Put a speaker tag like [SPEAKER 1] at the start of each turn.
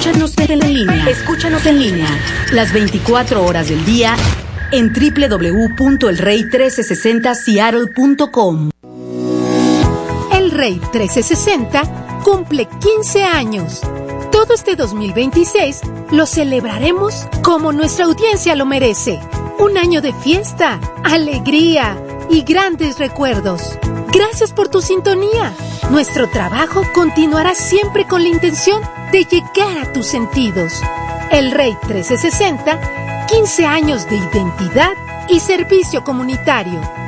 [SPEAKER 1] Escúchanos en línea. Escúchanos en línea las 24 horas del día en www.elrey1360seattle.com.
[SPEAKER 2] El Rey 1360 cumple 15 años. Todo este 2026 lo celebraremos como nuestra audiencia lo merece. Un año de fiesta, alegría y grandes recuerdos. Gracias por tu sintonía. Nuestro trabajo continuará siempre con la intención de llegar a tus sentidos. El Rey 1360, 15 años de identidad y servicio comunitario.